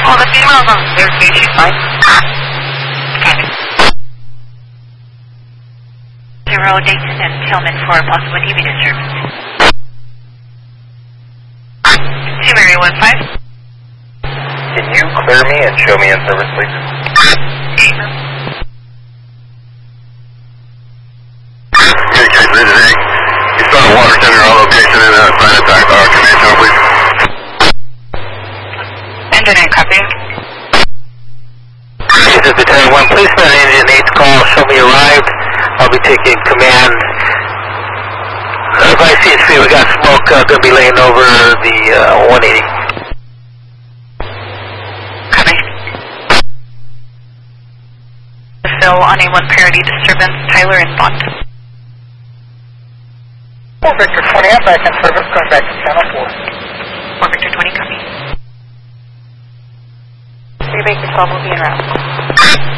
Well, the female's on the third page, she's fine. Okay. 0 Dayton and Tillman for a possible TV disturbance. 2 Mary 15. Can you clear me and show me in service, please? You saw the water center on location in side attack. Can you show, please? Engine 8, copy. This is Battalion 1, policeman, engine 8's call, show me arrived. I'll be taking command. By CSP, we got smoke going to be laying over the 180. Copy. Phil on a 1 parity disturbance, Tyler and Bond. Victor 20, I'm back in service, going back to channel 4. 4 Victor 20, copy. 3 Baker 12 will be en route.